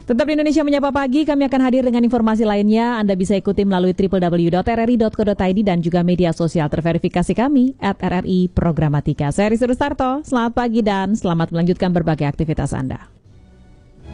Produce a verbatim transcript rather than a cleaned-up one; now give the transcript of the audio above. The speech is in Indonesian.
Tetap di Indonesia Menyapa Pagi, kami akan hadir dengan informasi lainnya. Anda bisa ikuti melalui w w w dot r r i dot co dot i d dan juga media sosial terverifikasi kami at R R I Programatika. Saya Rizky Rustarto, selamat pagi dan selamat melanjutkan berbagai aktivitas Anda.